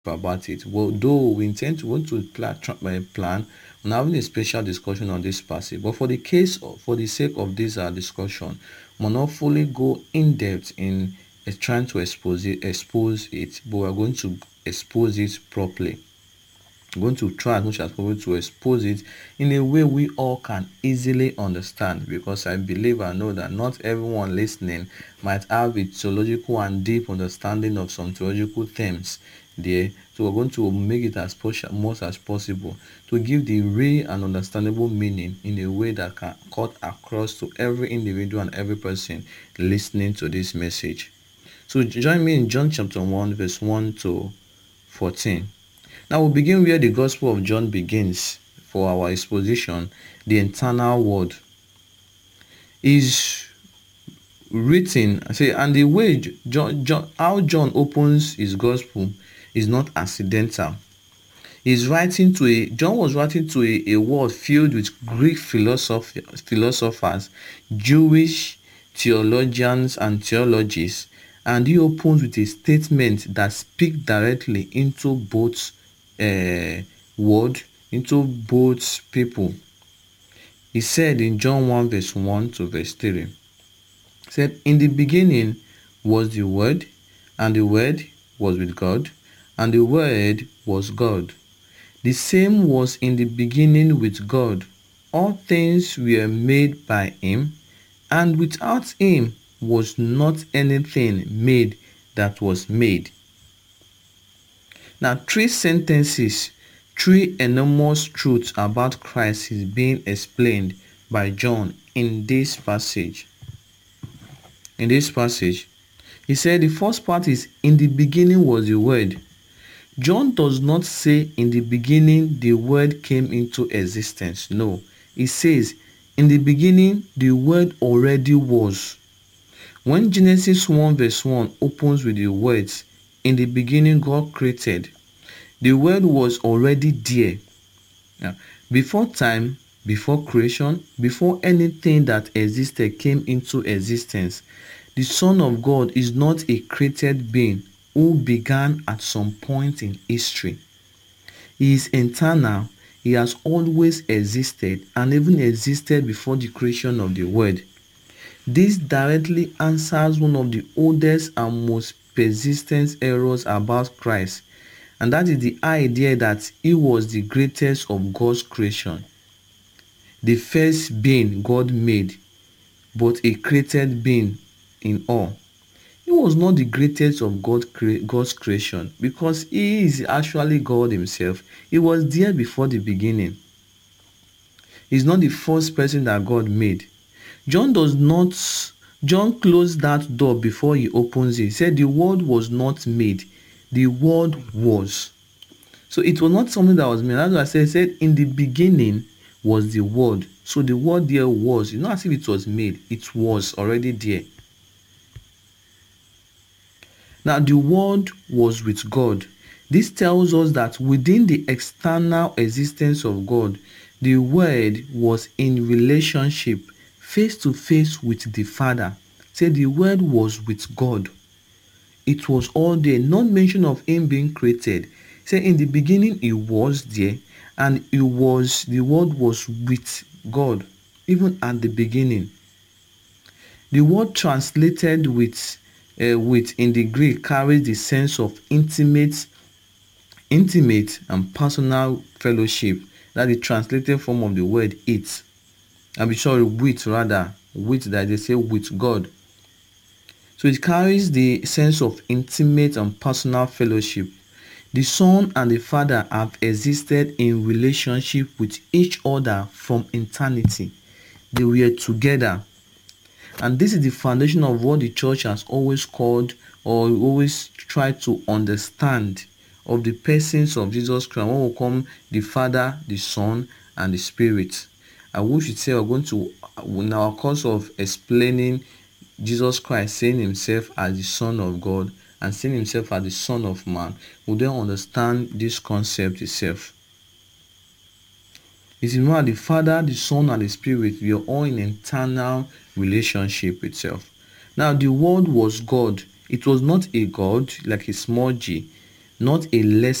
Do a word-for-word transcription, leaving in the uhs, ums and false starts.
about it. Well, though we intend to want to plan, plan on having a special discussion on this passage, but for the case of, for the sake of this uh, discussion, we'll not fully go in depth in uh, trying to expose it, expose it, but we're going to expose it properly. I'm going to try as much as possible to expose it in a way we all can easily understand, because I believe I know that not everyone listening might have a theological and deep understanding of some theological themes there. So we're going to make it as much as possible to give the real and understandable meaning in a way that can cut across to every individual and every person listening to this message. So join me in John chapter one verse one to fourteen. Now we begin where the Gospel of John begins for our exposition. The eternal word is written. I say, and the way John, John, how John opens his Gospel is not accidental. He's writing to a John was writing to a, a world filled with Greek philosophy, philosophers, Jewish theologians and theologians, and he opens with a statement that speaks directly into both uh, word, into both people. He said in John one verse one to verse three, he said, in the beginning was the Word, and the Word was with God, and the Word was God. The same was in the beginning with God. All things were made by him, and without him was not anything made that was made. Now, three sentences, three enormous truths about Christ is being explained by John in this passage. In this passage, he said the first part is, in the beginning was the Word. John does not say in the beginning the Word came into existence. No, he says in the beginning the Word already was. When Genesis one verse one opens with the words, in the beginning God created, the Word was already there. Yeah. Before time, before creation, before anything that existed came into existence, the Son of God is not a created being who began at some point in history. He is eternal. He has always existed and even existed before the creation of the world. This directly answers one of the oldest and most persistent errors about Christ, and that is the idea that he was the greatest of God's creation, the first being God made, but a created being in all. He was not the greatest of God, God's creation, because he is actually God himself. He was there before the beginning. He's not the first person that God made. John does not, John closed that door before he opens it. He said the word was not made, the word was. So it was not something that was made. That's why I said, said in the beginning was the word. So the word there was. It's not as if it was made. It was already there. Now the word was with God. This tells us that within the external existence of God, the word was in relationship face to face with the Father. Say the word was with God. It was all there. No mention of him being created. Say in the beginning he was there, and it was the word was with God even at the beginning. The word translated with uh, with in the Greek carries the sense of intimate intimate and personal fellowship. That is the translated form of the word it. I'm sorry, with rather with that they say with God. So it carries the sense of intimate and personal fellowship. The Son and the Father have existed in relationship with each other from eternity. They were together. And this is the foundation of what the church has always called or always tried to understand of the persons of Jesus Christ. What will come the Father, the Son, and the Spirit. I wish to say we're going to, in our course of explaining Jesus Christ saying himself as the Son of God and seeing himself as the Son of Man, we then understand this concept itself. It is more the Father, the Son, and the Spirit. We are all in eternal relationship itself. Now, the Word was God. It was not a God like a small g, not a less